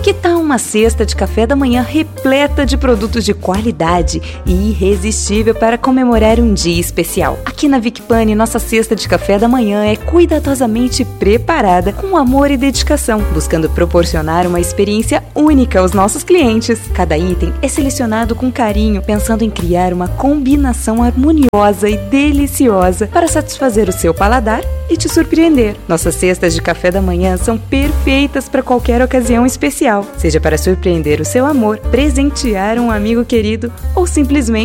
Que tal uma cesta de café da manhã repleta de produtos de qualidade e irresistível para comemorar um dia especial? Aqui na Vicpani, nossa cesta de café da manhã é cuidadosamente preparada com amor e dedicação, buscando proporcionar uma experiência única aos nossos clientes. Cada item é selecionado com carinho, pensando em criar uma combinação harmoniosa e deliciosa para satisfazer o seu paladar e te surpreender. Nossas cestas de café da manhã são perfeitas para qualquer ocasião especial, seja para surpreender o seu amor, presentear um amigo querido ou simplesmente